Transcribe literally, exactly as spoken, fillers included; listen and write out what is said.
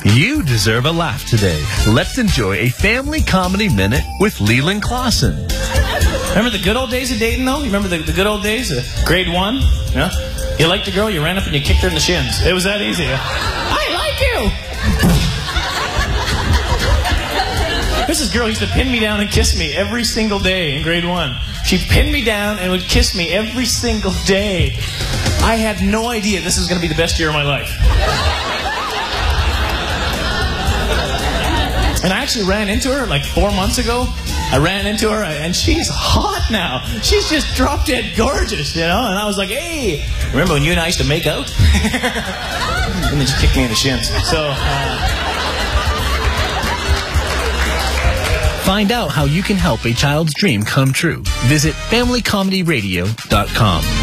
You deserve a laugh today. Let's enjoy a family comedy minute with Leland Clausen. Remember the good old days of dating, though? You remember the, the good old days? Uh, grade one? Yeah? You liked a girl, you ran up and you kicked her in the shins. It was that easy. I like you! This is girl used to pin me down and kiss me every single day in grade one. She pinned me down and would kiss me every single day. I had no idea this was going to be the best year of my life. And I actually ran into her like four months ago. I ran into her, and she's hot now. She's just drop dead gorgeous, you know? And I was like, hey, remember when you and I used to make out? And then she kicked me in the shins. So, uh... Find out how you can help a child's dream come true. Visit family comedy radio dot com.